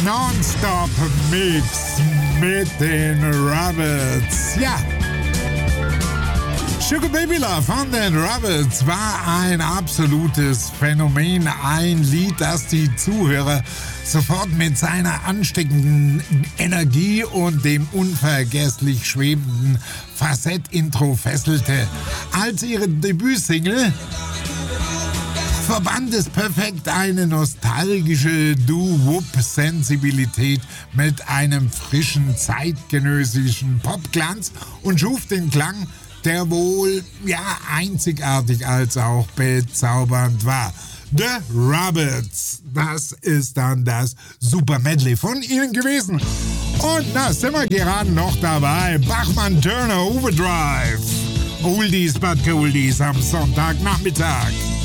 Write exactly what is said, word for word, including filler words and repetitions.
Non-Stop-Mix mit den Rabbits. Ja. Sugar Baby Love von den Rabbits war ein absolutes Phänomen. Ein Lied, das die Zuhörer sofort mit seiner ansteckenden Energie und dem unvergesslich schwebenden Facett-Intro fesselte. Als ihre Debütsingle verband es perfekt eine nostalgische Doo-Wop-Sensibilität mit einem frischen, zeitgenössischen Popglanz und schuf den Klang, der wohl ja einzigartig als auch bezaubernd war. The Rabbits, das ist dann das Super Medley von ihnen gewesen. Und da sind wir gerade noch dabei. Bachmann Turner Overdrive. Oldies but Goldies am Sonntagnachmittag.